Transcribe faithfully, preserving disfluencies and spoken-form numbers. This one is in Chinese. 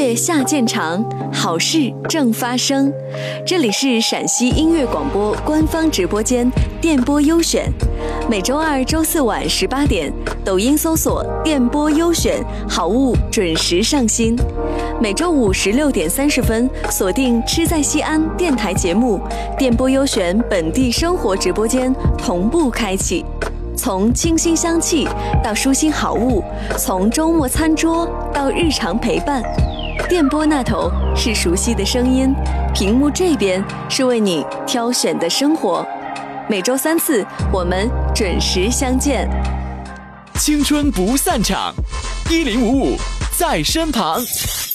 月下渐长，好事正发生。这里是陕西音乐广播官方直播间电波优选，每周二、周四晚十八点，抖音搜索电波优选，好物准时上新。每周五十六点三十分，锁定吃在西安电台节目，电波优选本地生活直播间同步开启。从清新香气到舒心好物，从周末餐桌到日常陪伴，电波那头是熟悉的声音，屏幕这边是为你挑选的生活。每周三次，我们准时相见。 青春不散场，一零五五在身旁。